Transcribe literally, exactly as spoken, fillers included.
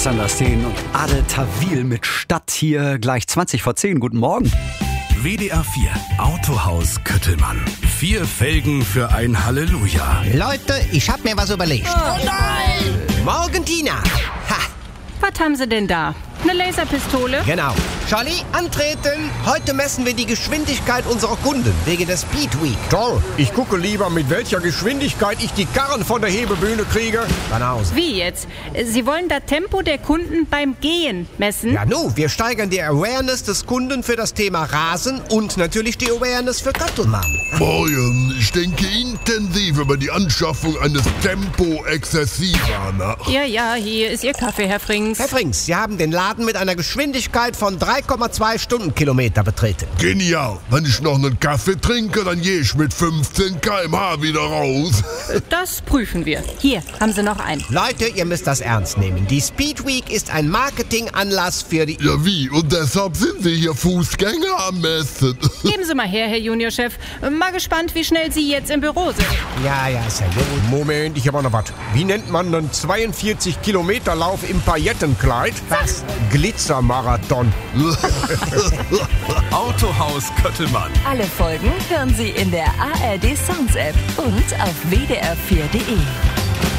Alexander Steen und Adel Tawil mit Stadt hier gleich zwanzig vor zehn. Guten Morgen. W D R vier Autohaus Köttelmann. Vier Felgen für ein Halleluja. Leute, ich hab mir was überlegt. Oh nein! Morgen, Tina. Ha, Was haben Sie denn da? Eine Laserpistole? genau. Charlie, antreten. Heute messen wir die Geschwindigkeit unserer Kunden wegen der Speed Week. Toll. Ich gucke lieber, mit welcher Geschwindigkeit ich die Karren von der Hebebühne kriege. Von Hause. Wie jetzt? Sie wollen das Tempo der Kunden beim Gehen messen? Ja, nu, wir steigern die Awareness des Kunden für das Thema Rasen und natürlich die Awareness für Köttelmann. Morgen, ich denke intensiv über die Anschaffung eines Tempo Excessiva nach. Ja, ja, hier ist Ihr Kaffee, Herr Frings. Herr Frings, Sie haben den Laden mit einer Geschwindigkeit von drei Komma zwei Stundenkilometer betreten. Genial. Wenn ich noch einen Kaffee trinke, dann gehe ich mit fünfzehn Kilometer pro Stunde wieder raus. Das prüfen wir. Hier, haben Sie noch einen. Leute, ihr müsst das ernst nehmen. Die Speed Week ist ein Marketinganlass für die... Ja, wie? Und deshalb sind wir hier Fußgänger am Messen. Geben Sie mal her, Herr Juniorchef. Mal gespannt, wie schnell Sie jetzt im Büro sind. Ja, ja, ist ja gut. Moment, ich habe auch noch was. Wie nennt man einen zweiundvierzig Kilometer Lauf im Paillettenkleid? Was? Glitzermarathon. Autohaus Köttelmann. Alle Folgen hören Sie in der A R D Sounds App und auf w d r vier punkt d e.